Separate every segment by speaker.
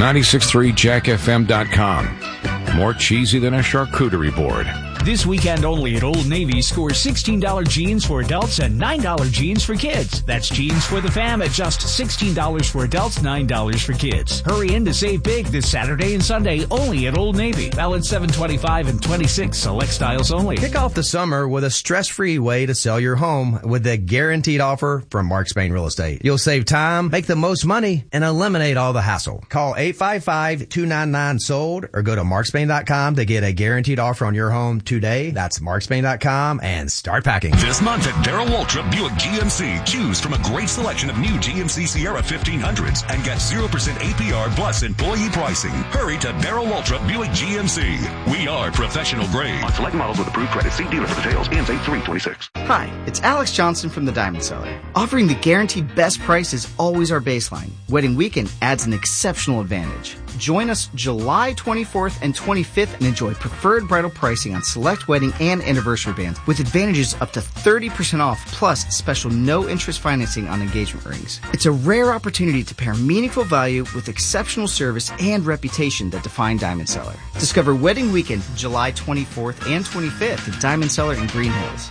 Speaker 1: 963jackfm.com. More cheesy than a charcuterie board.
Speaker 2: This weekend only at Old Navy, score $16 jeans for adults and $9 jeans for kids. That's jeans for the fam at just $16 for adults, $9 for kids. Hurry in to save big this Saturday and Sunday only at Old Navy. Valid 7/25 and 26, select styles only.
Speaker 3: Kick off the summer with a stress-free way to sell your home with the guaranteed offer from Mark Spain Real Estate. You'll save time, make the most money, and eliminate all the hassle. Call 855-299-SOLD or go to markspain.com to get a guaranteed offer on your home today. That's markspain.com and start packing.
Speaker 4: This month at Darrell Waltrip Buick GMC, choose from a great selection of new GMC Sierra 1500s and get 0% APR plus employee pricing. Hurry to Darrell Waltrip Buick GMC. We are professional grade.
Speaker 5: On select models with approved credit, see dealer for details. Ends 8/3/26.
Speaker 6: Hi, it's Alex Johnson from the Diamond Seller. Offering the guaranteed best price is always our baseline. Wedding weekend adds an exceptional advantage. Join us July 24th and 25th and enjoy preferred bridal pricing on select wedding and anniversary bands with advantages up to 30% off plus special no-interest financing on engagement rings. It's a rare opportunity to pair meaningful value with exceptional service and reputation that define Diamond Seller. Discover Wedding Weekend July 24th and 25th at Diamond Seller in Green Hills.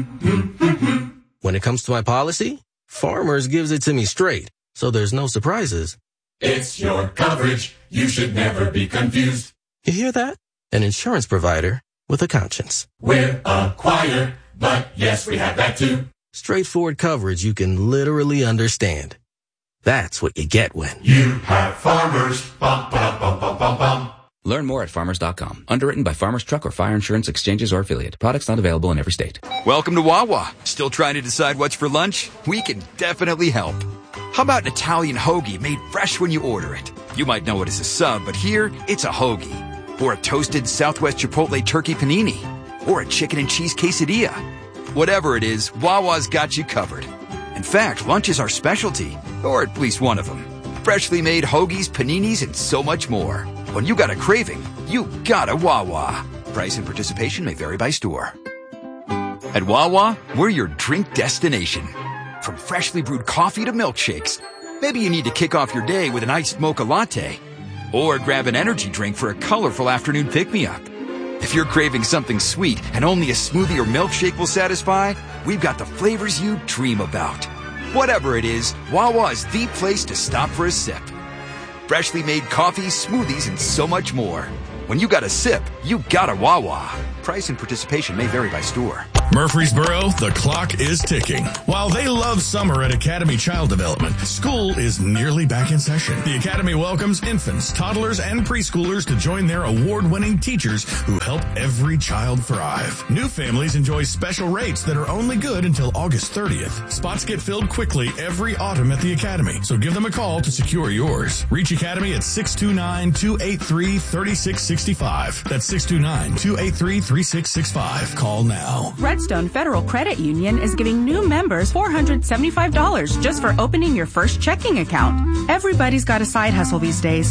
Speaker 7: When it comes to my policy, Farmers gives it to me straight, so there's no surprises.
Speaker 8: It's your coverage. You should never be confused.
Speaker 7: You hear that? An insurance provider with a conscience.
Speaker 8: We're a choir, but yes, we have that too.
Speaker 7: Straightforward coverage you can literally understand. That's what you get when
Speaker 8: you have Farmers. Bum, bum, bum, bum, bum, bum.
Speaker 9: Learn more at farmers.com. Underwritten by Farmers Truck or Fire Insurance Exchanges or affiliate. Products not available in every state.
Speaker 10: Welcome to Wawa. Still trying to decide what's for lunch? We can definitely help. How about an Italian hoagie made fresh when you order it? You might know it as a sub, but here, it's a hoagie. Or a toasted Southwest Chipotle turkey panini. Or a chicken and cheese quesadilla. Whatever it is, Wawa's got you covered. In fact, lunch is our specialty. Or at least one of them. Freshly made hoagies, paninis, and so much more. When you got a craving, you got a Wawa. Price and participation may vary by store. At Wawa, we're your drink destination. From freshly brewed coffee to milkshakes. Maybe you need to kick off your day with an iced mocha latte. Or grab an energy drink for a colorful afternoon pick-me-up. If you're craving something sweet and only a smoothie or milkshake will satisfy, we've got the flavors you dream about. Whatever it is, Wawa is the place to stop for a sip. Freshly made coffees, smoothies, and so much more. When you got a sip, you got a Wawa. Price and participation may vary by store.
Speaker 4: Murfreesboro, the clock is ticking. While they love summer at Academy Child Development, school is nearly back in session. The Academy welcomes infants, toddlers, and preschoolers to join their award-winning teachers who help every child thrive. New families enjoy special rates that are only good until August 30th. Spots get filled quickly every autumn at the Academy, so give them a call to secure yours. Reach Academy at 629-283-3665. That's 629-283-3665. Call now.
Speaker 11: Redstone Federal Credit Union is giving new members $475 just for opening your first checking account. Everybody's got a side hustle these days,